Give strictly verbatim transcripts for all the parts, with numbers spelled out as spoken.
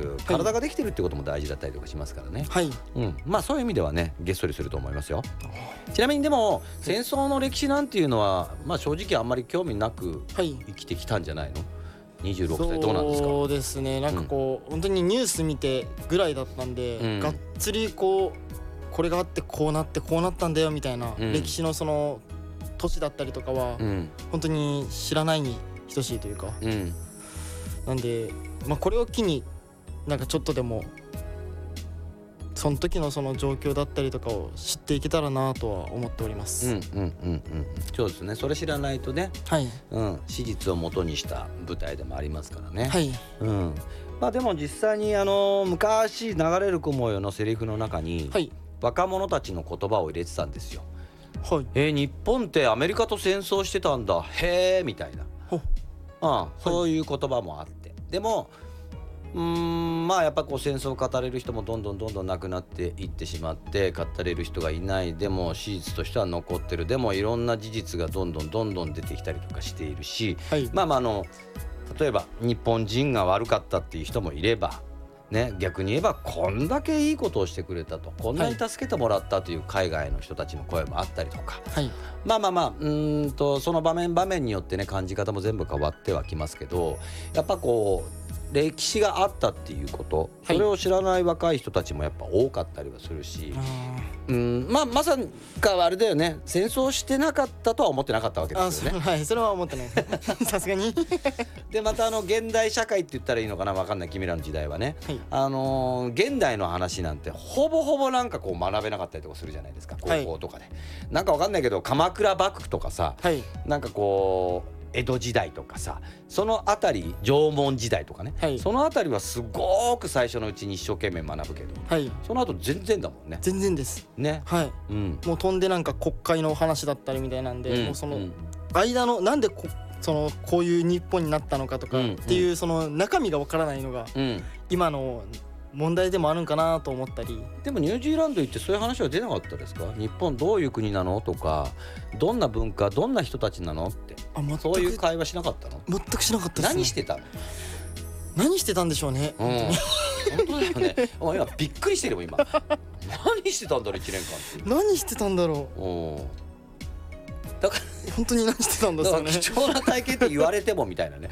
く体ができてるってことも大事だったりとかしますからね、 はい、 うん、まあそういう意味ではねげっそりすると思いますよ。ちなみにでも戦争の歴史なんていうのはまあ正直あんまり興味なく生きてきたんじゃないの？にじゅうろくさいどうなんですか？ そうですね、なんかこう、うん、本当にニュース見てぐらいだったんで、うん、がっつりこうこれがあってこうなってこうなったんだよみたいな、うん、歴史のその都市だったりとかは、うん、本当に知らないに等しいというか、うん、なんで、まあ、これを機になんかちょっとでもその時のその状況だったりとかを知っていけたらなとは思っております。 うんうんうんうん、そうですね。それ知らないとね、はい、うん、史実を元にした舞台でもありますからね。はい、うん、まあでも実際にあの昔流れる雲よのセリフの中に、はい、若者たちの言葉を入れてたんですよ。はい、えー、日本ってアメリカと戦争してたんだ、へーみたいな、ああ、そういう言葉もあって、でもうーんまあやっぱこう戦争を語れる人もどんどんどんどんなくなっていってしまって語れる人がいない、でも史実としては残ってる、でもいろんな事実がどんどんどんどん出てきたりとかしているし、はい、まあまああの例えば日本人が悪かったっていう人もいればね、逆に言えばこんだけいいことをしてくれたと、こんなに助けてもらったという海外の人たちの声もあったりとか、はい、まあまあまあうーんとその場面場面によってね感じ方も全部変わってはきますけど、やっぱこう歴史があったっていうこと、それを知らない若い人たちもやっぱ多かったりはするし、うん、まあまさかあれだよね、戦争してなかったとは思ってなかったわけですよね。 あ、はい、それは思ってないさすがにでまたあの現代社会って言ったらいいのかな、分かんない、君らの時代はね、はい、あのー、現代の話なんてほぼほぼなんかこう学べなかったりとかするじゃないですか、高校とかで、はい、なんか分かんないけど鎌倉幕府とかさ、はい、なんかこう江戸時代とかさ、そのあたり縄文時代とかね、はい、そのあたりはすごく最初のうちに一生懸命学ぶけど、はい、その後全然だもんね。 全然ですね、はい、うん、もう飛んでなんか国会の話だったりみたいなんで、うん、もうその間のなんでこそのこういう日本になったのかとかっていうその中身がわからないのが今の問題でもあるんかなと思ったり。 でもニュージーランド行ってそういう話は出なかったですか？日本どういう国なのとか、どんな文化、どんな人たちなのって、あ、全くそういう会話しなかったの？ 全くしなかったですね。 何してたの？ 何してたんでしょうね、 うん、本当だよね今びっくりしてるもん今何してたんだろういちねんかんって。 何してたんだろう、うん、だから本当に何してたんだろうね。 貴重な体験って言われてもみたいなね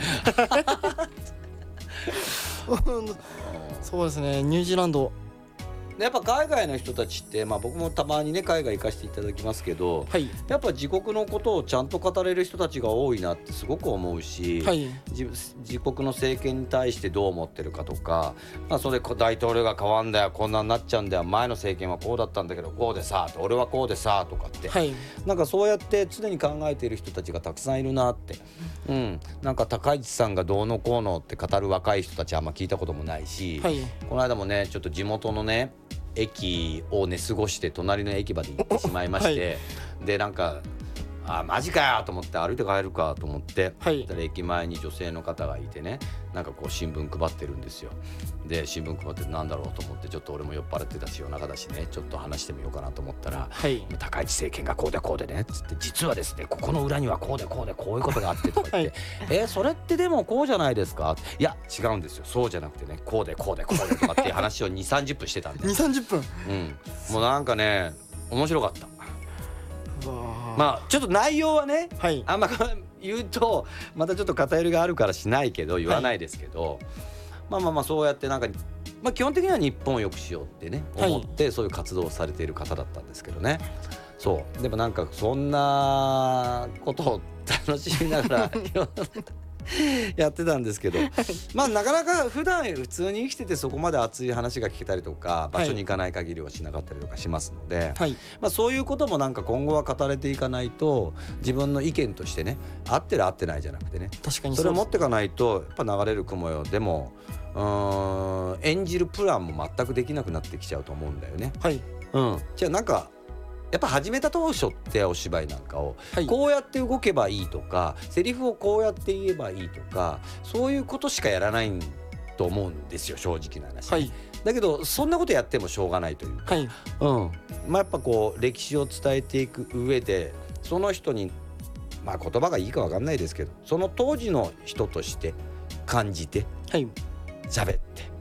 そうですね、ニュージーランドやっぱ海外の人たちって、まあ、僕もたまにね海外行かせていただきますけど、はい、やっぱ自国のことをちゃんと語れる人たちが多いなってすごく思うし、はい、自, 自国の政権に対してどう思ってるかとか、まあ、それで大統領が変わんだよ、こんなになっちゃうんだよ、前の政権はこうだったんだけどこうでさ、俺はこうでさとかって、はい、なんかそうやって常に考えている人たちがたくさんいるなって、うん、なんか高市さんがどうのこうのって語る若い人たちあんま聞いたこともないし、はい、この間もねちょっと地元のね駅を寝過ごして隣の駅まで行ってしまいまして、はい、でなんかあマジかよと思って歩いて帰るかと思って、はい、駅前に女性の方がいてね、なんかこう新聞配ってるんですよ。で新聞配ってなんだろうと思って、ちょっと俺も酔っ払ってたし夜中だしね、ちょっと話してみようかなと思ったら、はい、高市政権がこうでこうでねっつって、実はですねここの裏にはこうでこうでこういうことがあってとか言って、はい、えー、それってでもこうじゃないですか、いや違うんですよ、そうじゃなくてねこうでこうでこうでとかっていう話をにじゅう、さんじゅっぷんしてたんでにじゅう、さんじゅっぷん、 うん、もうなんかね面白かった。まあちょっと内容はね、はい、あんま言うとまたちょっと偏りがあるからしないけど言わないですけど、はい、まあまあまあそうやってなんか、まあ、基本的には日本を良くしようってね思ってそういう活動をされている方だったんですけどね、はい、そうでもなんかそんなことを楽しみながらやってたんですけどまあなかなか普段普通に生きててそこまで熱い話が聞けたりとか場所に行かない限りはしなかったりとかしますので、はい、まあ、そういうこともなんか今後は語れていかないと自分の意見としてね合ってる合ってないじゃなくてね、 確かに そ, それを持っていかないとやっぱ流れる雲よでもうーん演じるプランも全くできなくなってきちゃうと思うんだよね、はい、うん、じゃあなんかやっぱ始めた当初ってお芝居なんかをこうやって動けばいいとか、セリフをこうやって言えばいいとかそういうことしかやらないと思うんですよ正直な話、はい、だけどそんなことやってもしょうがないというか、はい、うん、まあ、やっぱこう歴史を伝えていく上でその人にまあ言葉がいいか分かんないですけどその当時の人として感じて喋って